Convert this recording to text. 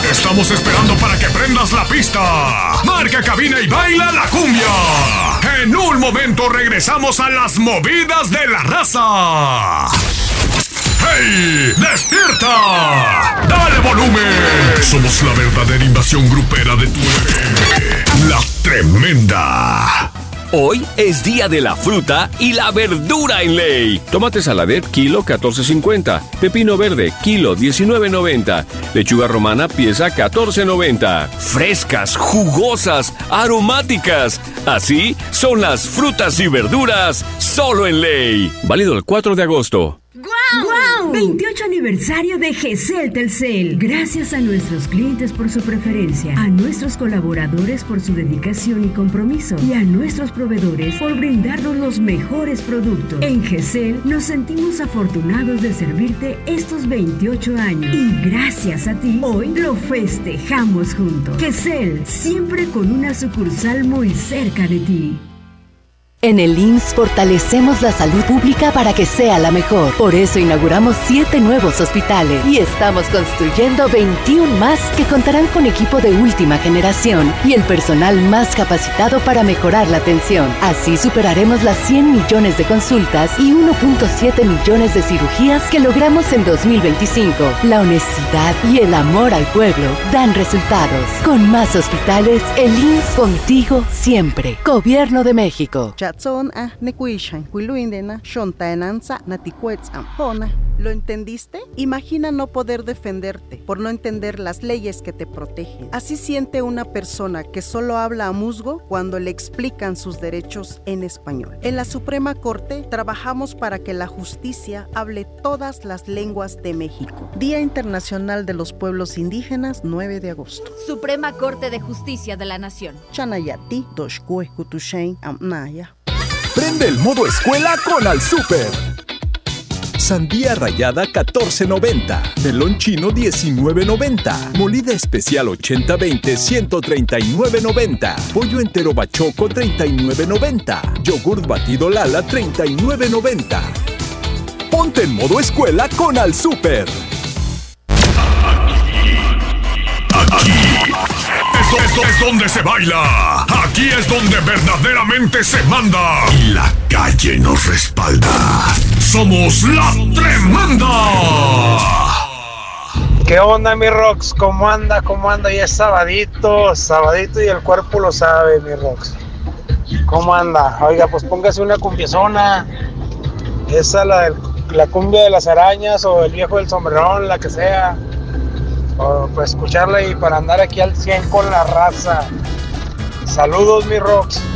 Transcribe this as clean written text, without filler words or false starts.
Estamos esperando para que prendas la pista. Marca cabina y baila la cumbia. En un momento regresamos a las movidas de la raza. ¡Hey! ¡Despierta! ¡Dale volumen! Somos la verdadera invasión grupera de tu bebé. La Tremenda. Hoy es día de la fruta y la verdura en Ley. Tomate saladet, kilo 14.50. Pepino verde, kilo 19.90. Lechuga romana, pieza 14.90. Frescas, jugosas, aromáticas. Así son las frutas y verduras solo en Ley. Válido el 4 de agosto. ¡Guau! 28 aniversario de GESEL Telcel. Gracias a nuestros clientes por su preferencia, a nuestros colaboradores por su dedicación y compromiso, y a nuestros proveedores por brindarnos los mejores productos. En GESEL nos sentimos afortunados de servirte estos 28 años. Y gracias a ti, hoy lo festejamos juntos. GESEL, siempre con una sucursal muy cerca de ti. En el IMSS fortalecemos la salud pública para que sea la mejor. Por eso inauguramos 7 nuevos hospitales y estamos construyendo 21 más que contarán con equipo de última generación y el personal más capacitado para mejorar la atención. Así superaremos las 100 millones de consultas y 1.7 millones de cirugías que logramos en 2025. La honestidad y el amor al pueblo dan resultados. Con más hospitales, el IMSS contigo siempre. Gobierno de México. ¿Lo entendiste? Imagina no poder defenderte por no entender las leyes que te protegen. Así siente una persona que solo habla a musgo cuando le explican sus derechos en español. En la Suprema Corte trabajamos para que la justicia hable todas las lenguas de México. Día Internacional de los Pueblos Indígenas, 9 de agosto. Suprema Corte de Justicia de la Nación. Chanayati, Doshkue, Kutushain, Amnaya. Prende el modo escuela con Al Súper. Sandía rallada 14.90, melón chino 19.90, molida especial 80-20 139.90, pollo entero bachoco 39.90, yogurt batido Lala 39.90. Ponte en modo escuela con Al Súper. Esto es donde se baila. Aquí es donde verdaderamente se manda. Y la calle nos respalda. Somos la Tremenda. ¿Qué onda, mi Rox? ¿Cómo anda? ¿Cómo anda? Ya es sabadito y el cuerpo lo sabe, mi Rox. ¿Cómo anda? Oiga, pues póngase una cumbiazona. Esa, la cumbia de las arañas o el viejo del sombrerón, la que sea. O pues escucharla y para andar aquí al 100 con la raza. Saludos, mi Rox.